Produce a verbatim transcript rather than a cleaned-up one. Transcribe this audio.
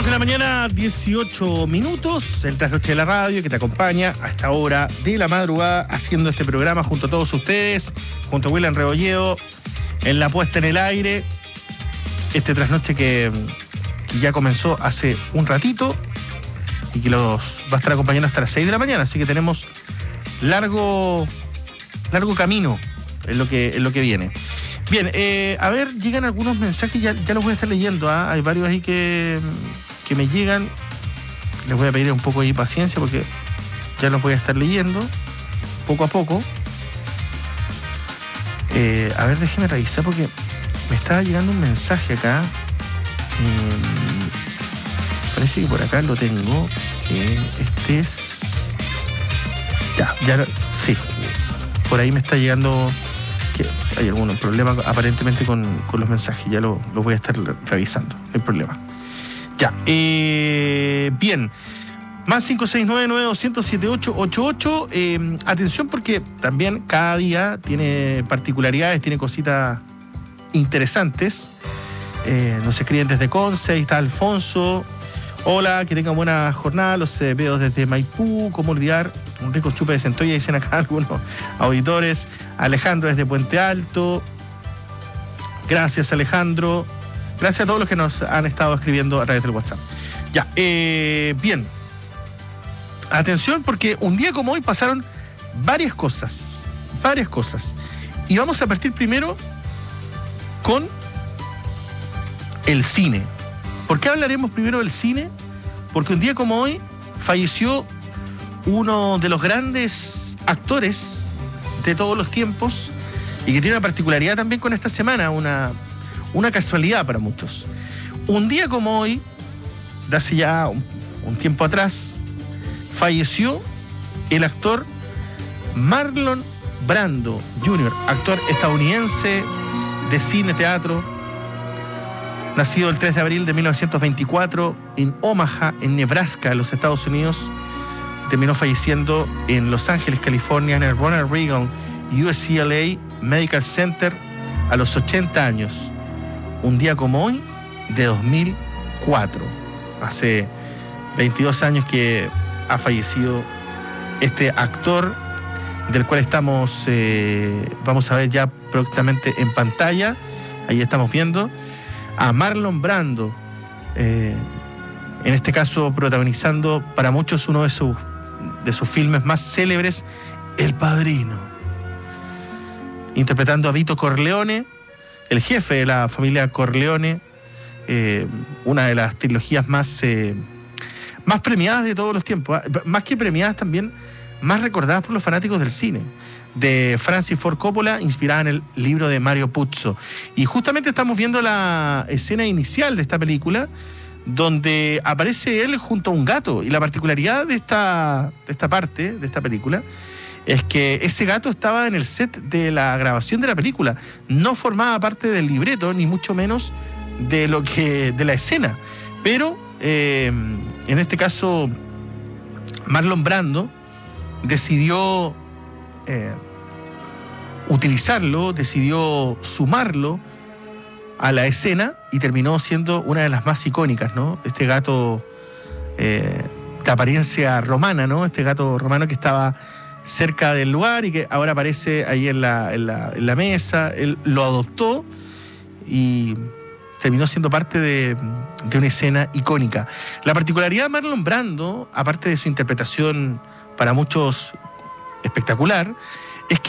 dos de la mañana, dieciocho minutos, el trasnoche de la radio que te acompaña a esta hora de la madrugada haciendo este programa junto a todos ustedes, junto a William Rebolledo, en la puesta en el aire. Este trasnoche que, que ya comenzó hace un ratito y que los va a estar acompañando hasta las seis de la mañana, así que tenemos largo, largo camino en lo que, en lo que viene. Bien, eh, a ver, llegan algunos mensajes, ya, ya los voy a estar leyendo, ¿eh? Hay varios ahí que, que me llegan. Les voy a pedir un poco de paciencia porque ya los voy a estar leyendo poco a poco. Eh, a ver, déjeme revisar porque me estaba llegando un mensaje acá. Eh, parece que por acá lo tengo. Eh, este es... Ya, ya, lo, sí. Por ahí me está llegando... que hay algún problema aparentemente con, con los mensajes, ya lo, lo voy a estar revisando, no hay problema. Ya, eh, bien, más cinco seis nueve, nueve dos cero, siete ocho ocho ocho, eh, atención porque también cada día tiene particularidades, tiene cositas interesantes. Eh, nos escriben desde Conce, ahí está Alfonso. Hola, que tengan buena jornada, los eh, veo desde Maipú, cómo olvidar un rico chupe de centolla, dicen acá algunos auditores. Alejandro desde Puente Alto, gracias Alejandro, gracias a todos los que nos han estado escribiendo a través del WhatsApp. Ya, eh, bien, atención porque un día como hoy pasaron varias cosas, varias cosas, y vamos a partir primero con el cine. ¿Por qué hablaremos primero del cine? Porque un día como hoy falleció uno de los grandes actores de todos los tiempos y que tiene una particularidad también con esta semana, una, una casualidad para muchos. Un día como hoy, de hace ya un, un tiempo atrás, falleció el actor Marlon Brando junior, actor estadounidense de cine, teatro, nacido el tres de abril de mil novecientos veinticuatro en Omaha, en Nebraska, en los Estados Unidos. Terminó falleciendo en Los Ángeles, California, en el Ronald Reagan U C L A Medical Center a los ochenta años. Un día como hoy, de dos mil cuatro. Hace veintidós años que ha fallecido este actor, del cual estamos, eh, vamos a ver ya próximamente en pantalla. Ahí estamos viendo a Marlon Brando, eh, en este caso protagonizando para muchos uno de sus de sus filmes más célebres, El Padrino, interpretando a Vito Corleone, el jefe de la familia Corleone, eh, una de las trilogías más, eh, más premiadas de todos los tiempos, ¿eh? Más que premiadas también, más recordadas por los fanáticos del cine, de Francis Ford Coppola, inspirada en el libro de Mario Puzo. Y justamente estamos viendo la escena inicial de esta película, donde aparece él junto a un gato. Y la particularidad de esta, de esta parte, de esta película, es que ese gato estaba en el set de la grabación de la película. No formaba parte del libreto, ni mucho menos de lo que de la escena. Pero, eh, en este caso, Marlon Brando decidió eh, utilizarlo, decidió sumarlo a la escena y terminó siendo una de las más icónicas, ¿no? Este gato eh, de apariencia romana, ¿no? Este gato romano que estaba cerca del lugar y que ahora aparece ahí en la, en la, en la mesa. Él lo adoptó y terminó siendo parte de, de una escena icónica. La particularidad de Marlon Brando, aparte de su interpretación para muchos espectacular,